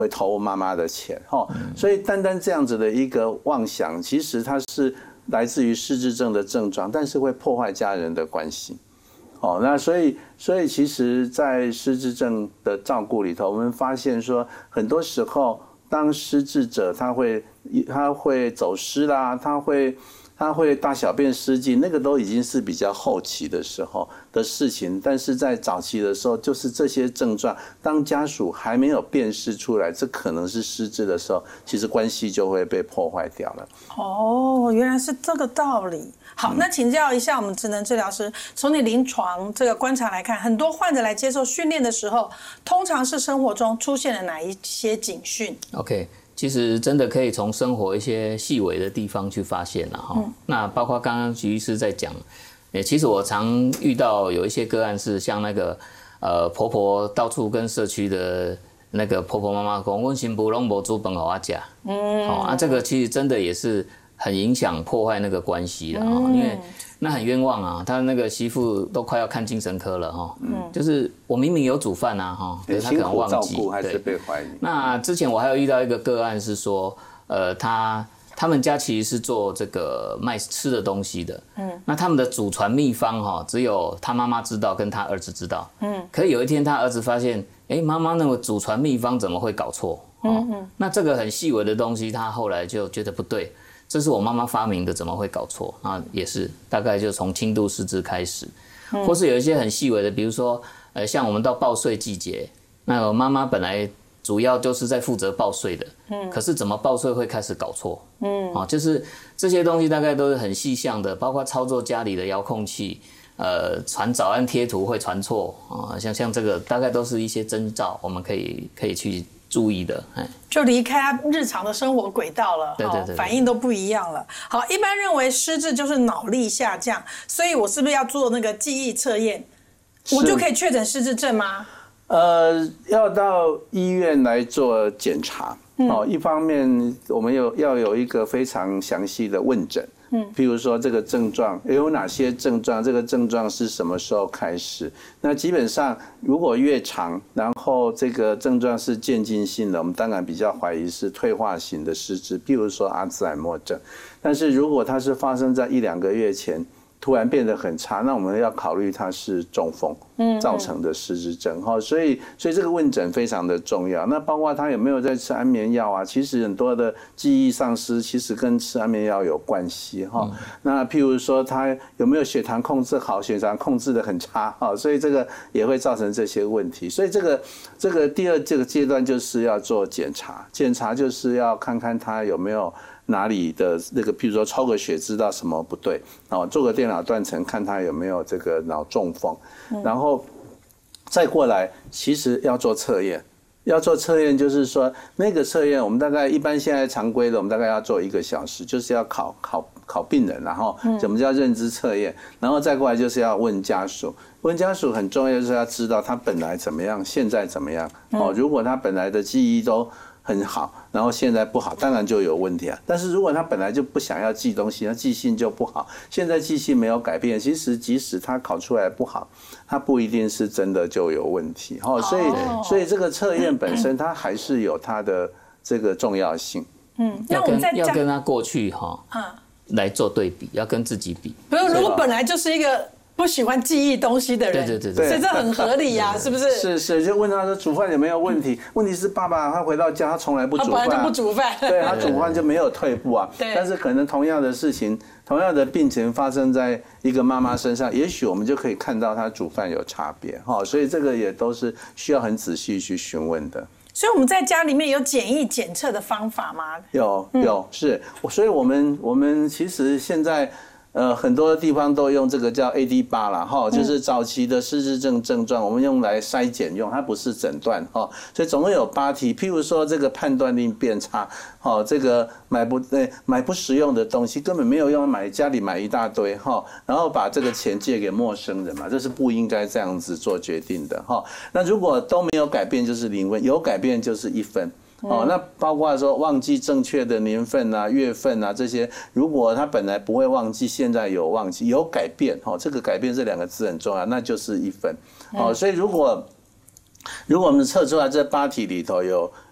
会偷妈妈的钱所以单单这样子的一个妄想，其实它是来自于失智症的症状，但是会破坏家人的关系。那所以其实在失智症的照顾里头，我们发现说，很多时候当失智者他会走失啦，他会大小便失禁，那个都已经是比较后期的时候的事情。但是在早期的时候，就是这些症状，当家属还没有辨识出来这可能是失智的时候，其实关系就会被破坏掉了。 原来是这个道理。好，那请教一下我们职能治疗师，从你临床这个观察来看，很多患者来接受训练的时候，通常是生活中出现了哪一些警讯 ？OK。其实真的可以从生活一些细微的地方去发现了那包括刚刚徐医师在讲，其实我常遇到有一些个案是像那个婆婆到处跟社区的那个婆婆妈妈说，我媳妇都没煮饭给我吃，这个其实真的也是很影响破坏那个关系了因为那很冤枉啊，他那个媳妇都快要看精神科了就是我明明有煮饭可是他可能忘记， 辛苦照顾还是被怀疑。 那之前我还有遇到一个个案是说，他们家其实是做这个卖吃的东西的，那他们的祖传秘方只有他妈妈知道跟他儿子知道，可是有一天他儿子发现，妈妈那个祖传秘方怎么会搞错？那这个很细微的东西，他后来就觉得不对。这是我妈妈发明的，怎么会搞错？也是大概就从轻度失智开始，或是有一些很细微的，比如说，像我们到报税季节，那我妈妈本来主要就是在负责报税的，可是怎么报税会开始搞错？就是这些东西大概都是很细项的，包括操作家里的遥控器，传早安贴图会传错像这个大概都是一些征兆，我们可以去注意的， 就离开他日常的生活轨道了， 对， 反应都不一样了。好，一般认为失智就是脑力下降，所以我是不是要做那个记忆测验，我就可以确诊失智症吗？ 要到医院来做检查，一方面我们要有一个非常详细的问诊。譬如说这个症状有哪些症状，这个症状是什么时候开始，那基本上如果越长，然后这个症状是渐进性的，我们当然比较怀疑是退化型的失智，譬如说阿兹海默症。但是如果它是发生在1-2个月前突然变得很差，那我们要考虑它是中风造成的失智症所以这个问诊非常的重要。那包括他有没有在吃安眠药啊，其实很多的记忆丧失其实跟吃安眠药有关系那譬如说他有没有血糖控制好，血糖控制的很差所以这个也会造成这些问题。所以这个第二这个阶段就是要做检查，检查就是要看看他有没有哪里的那个，譬如说抽个血知道什么不对，做个电脑断层看他有没有这个脑中风，然后再过来，其实要做测验。要做测验就是说，那个测验我们大概一般现在常规的，我们大概要做1个小时，就是要考病人，然后什么叫认知测验，然后再过来就是要问家属。问家属很重要，就是要知道他本来怎么样，现在怎么样。如果他本来的记忆都很好，然后现在不好，当然就有问题啊。但是如果他本来就不想要记东西，他记性就不好，现在记性没有改变，其实即使他考出来不好，他不一定是真的就有问题。所以这个测验本身它还是有它的这个重要性。 那我们要跟他过去来做对比，要跟自己比。 比如如果本来就是一个不喜欢记忆东西的人， 对， 所以这很合理呀，是不是？ 是，就问他说煮饭有没有问题？问题是爸爸他回到家他从来不煮饭， 他本来就不煮饭， 对，他煮饭就没有退步啊。但是可能同样的事情，同样的病情发生在一个妈妈身上，也许我们就可以看到她煮饭有差别所以这个也都是需要很仔细去询问的。 所以我们在家里面有简易检测的方法吗？ 有是，所以我们其实现在很多地方都用这个叫 AD8 啦就是早期的失智症症状，我们用来筛检用，它不是诊断所以总共有8题，譬如说这个判断力变差这个买不实用的东西，根本没有用，家里买一大堆然后把这个钱借给陌生人嘛，这是不应该这样子做决定的那如果都没有改变就是0分，有改变就是1分。那包括说忘记正确的年份啊、月份啊这些，如果他本来不会忘记，现在有忘记，有改变这个改变这2个字很重要，那就是1分所以如果我们测出来这8题里头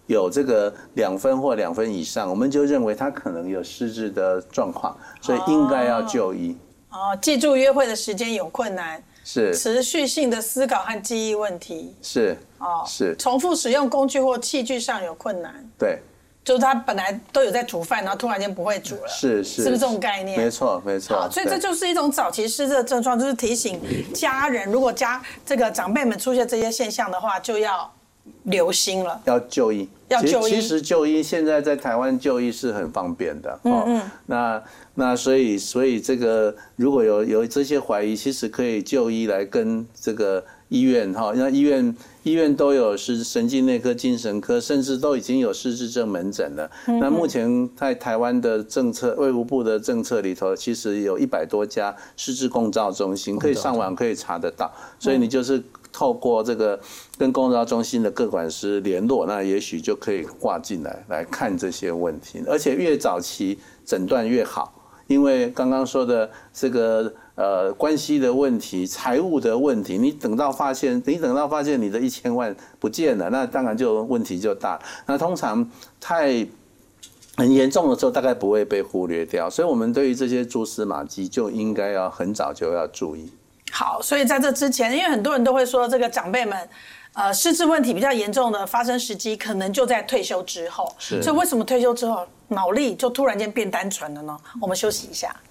有这个2分或2分以上，我们就认为他可能有失智的状况，所以应该要就医。 记住约会的时间有困难， 是持续性的思考和记忆问题， 是重复使用工具或器具上有困难， 对。 就是他本来都有在煮饭，然后突然间不会煮了，是不是这种概念？ 没错。 好，所以这就是一种早期失智的症状，就是提醒家人，如果这个长辈们出现这些现象的话，就要留心了， 要就医。其实就医现在在台湾就医是很方便的。那所以这个如果有这些怀疑，其实可以就医来跟这个医院那医院都有神经内科、精神科，甚至都已经有失智症门诊了。那目前在台湾的政策，卫福部的政策里头，其实有100多家失智共照中心，可以上网可以查得到。所以你就是透过这个跟共照中心的个管师联络，那也许就可以挂进来看这些问题，而且越早期诊断越好。因为刚刚说的这个关系的问题、财务的问题，你等到发现你的1000万不见了，那当然就问题就大。那通常很严重的时候，大概不会被忽略掉，所以我们对于这些蛛丝马迹就应该要很早就要注意。 好，所以在这之前，因为很多人都会说，这个长辈们失智问题比较严重的发生时机，可能就在退休之后。所以为什么退休之后脑力就突然间变单纯了呢？我们休息一下。